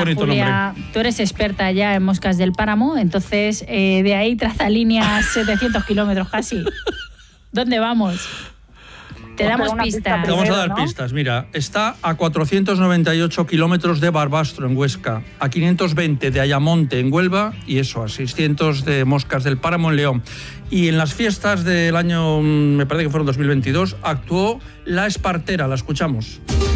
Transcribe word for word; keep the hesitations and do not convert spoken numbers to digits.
bonito Julia, nombre. Tú eres experta ya en moscas del páramo, entonces eh, de ahí traza líneas setecientos kilómetros casi. ¿Dónde vamos? Te damos Una pistas. pista Te vamos a primero, dar ¿no? pistas. Mira, está a cuatrocientos noventa y ocho kilómetros de Barbastro, en Huesca, a quinientos veinte de Ayamonte, en Huelva, y eso, a seiscientos de Moscas del Páramo, en León. Y en las fiestas del año, me parece que fueron dos mil veintidós, actuó La Espartera. La escuchamos.